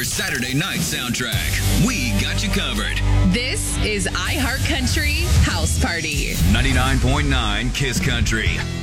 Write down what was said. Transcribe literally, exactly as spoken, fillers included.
your Saturday night soundtrack. We got you covered. This is iHeart Country House Party. ninety-nine point nine Kiss Country.